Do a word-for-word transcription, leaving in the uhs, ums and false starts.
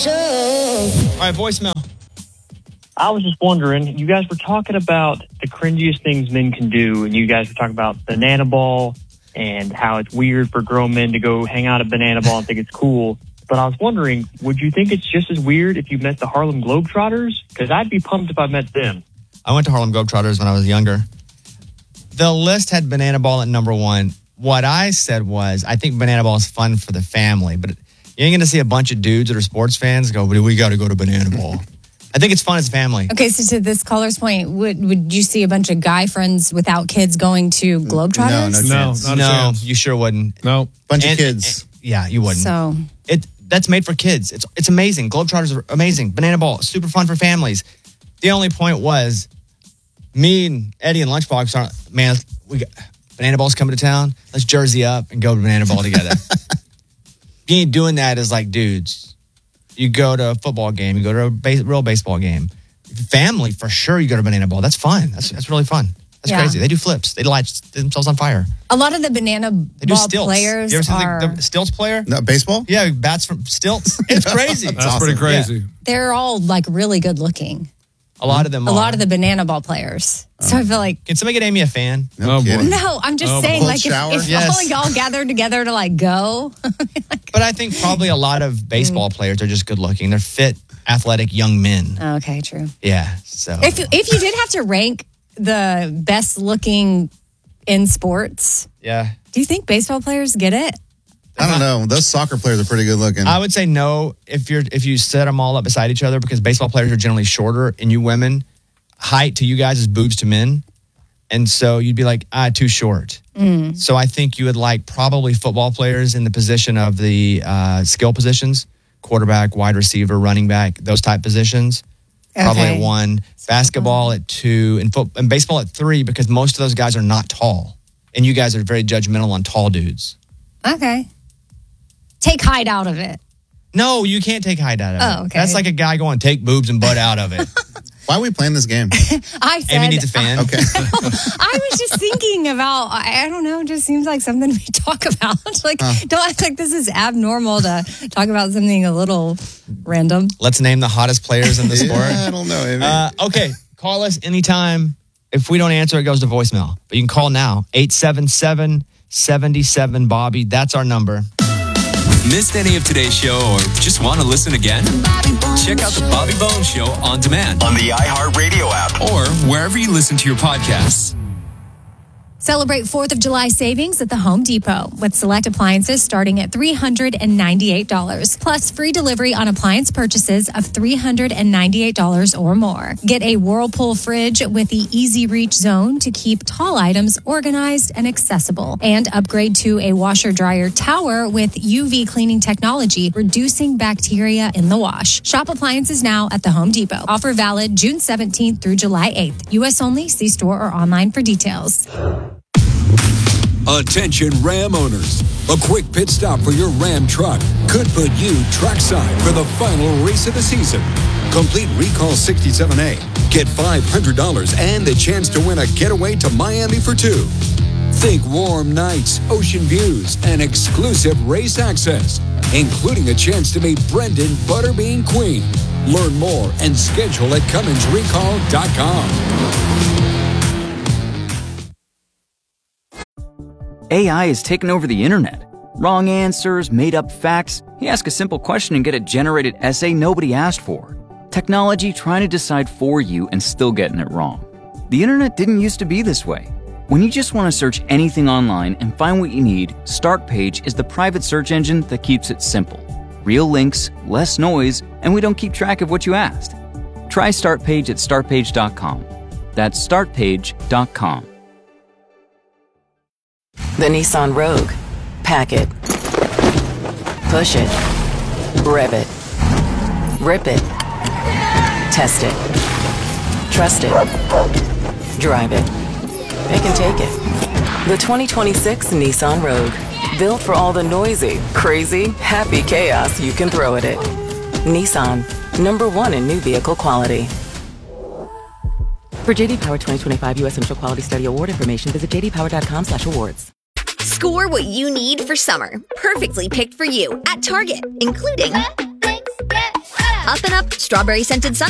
All right, voicemail. I was just wondering, you guys were talking about the cringiest things men can do, and you guys were talking about Banana Ball and how it's weird for grown men to go hang out at Banana Ball and think it's cool. But I was wondering, would you think it's just as weird if you met the Harlem Globetrotters? Because I'd be pumped if I met them. I went to Harlem Globetrotters when I was younger. The list had Banana Ball at number one. What I said was, I think Banana Ball is fun for the family, but you ain't going to see a bunch of dudes that are sports fans go, we got to go to Banana Ball. I think it's fun as a family. Okay, so to this caller's point, would would you see a bunch of guy friends without kids going to Globetrotters? No, no chance. No, no you sure wouldn't. No. Bunch and, of kids. And, yeah, you wouldn't. So it that's made for kids. It's it's amazing. Globetrotters are amazing. Banana Ball, super fun for families. The only point was, me and Eddie and Lunchbox aren't, man, we got, Banana Ball's coming to town. Let's jersey up and go to Banana Ball together. You ain't doing that as like dudes. You go to a football game. You go to a base, real baseball game. Family, for sure, you go to Banana Ball. That's fun. That's that's really fun. That's Yeah. crazy. They do flips. They light themselves on fire. a lot of the Banana They do Ball stilts. players You ever seen are, the, the stilts player? No, baseball? Yeah, he bats from stilts. It's crazy. That's awesome. pretty crazy. they're all like really good looking. A lot of them A are. lot of the Banana Ball players. So I feel like, Can somebody get Amy a fan? No Oh, boy. kidding. no, I'm just Oh, saying, cold like, if, shower? if Yes. all y'all gathered together to like go, But I think probably a lot of baseball players are just good looking. They're fit, athletic young men. okay, true. Yeah. So If you, if you did have to rank the best looking in sports, yeah. do you think baseball players get it? I don't know. Those soccer players are pretty good looking. I would say no if you're if you set them all up beside each other, because baseball players are generally shorter, and you women, height to you guys is boobs to men, and so you'd be like, ah, too short. Mm. So I think you would like probably football players in the position of the uh, skill positions, quarterback, wide receiver, running back, those type positions. Probably Okay. at one, basketball at two, and foot and baseball at three, because most of those guys are not tall, and you guys are very judgmental on tall dudes. Okay. Take height out of it. No, you can't take height out of it. Oh, okay. That's like a guy going, take boobs and butt out of it. Why are we playing this game? I said, Amy needs a fan. Okay. I was just thinking about, I, I don't know, it just seems like something we talk about. Like, don't act like this is abnormal to talk about something a little random. Let's name the hottest players in the sport. Yeah, I don't know. Amy. Uh, okay, call us anytime. If we don't answer, it goes to voicemail. But you can call now, eight seven seven, seven seven, Bobby. That's our number. Missed any of today's show or just want to listen again? Check out the Bobby Bones Show on demand on the iHeartRadio app or wherever you listen to your podcasts. Celebrate fourth of July savings at the Home Depot with select appliances starting at three hundred ninety-eight dollars, plus free delivery on appliance purchases of three hundred ninety-eight dollars or more. Get a Whirlpool fridge with the Easy Reach Zone to keep tall items organized and accessible. And upgrade to a washer-dryer tower with U V cleaning technology, reducing bacteria in the wash. Shop appliances now at the Home Depot. Offer valid June seventeenth through July eighth. U S only. See store or online for details. Attention Ram owners. A quick pit stop for your Ram truck could put you trackside for the final race of the season. Complete Recall sixty-seven A. Get five hundred dollars and the chance to win a getaway to Miami for two. Think warm nights, ocean views, and exclusive race access, including a chance to meet Brendan Butterbean Queen. Learn more and schedule at Cummins Recall dot com. A I has taken over the internet. Wrong answers, made-up facts. You ask a simple question and get a generated essay nobody asked for. Technology trying to decide for you and still getting it wrong. The internet didn't used to be this way. When you just want to search anything online and find what you need, Startpage is the private search engine that keeps it simple. Real links, less noise, and we don't keep track of what you asked. Try Startpage at start page dot com. That's start page dot com. The Nissan Rogue. Pack it. Push it. Rev it. Rip it. Test it. Trust it. Drive it. It can take it. The twenty twenty-six Nissan Rogue. Built for all the noisy, crazy, happy chaos you can throw at it. Nissan. Number one in new vehicle quality. For J D Power twenty twenty-five U S Central Quality Study Award information, visit j d power dot com slash awards. Score what you need for summer. Perfectly picked for you at Target, including Up and Up Strawberry Scented Sun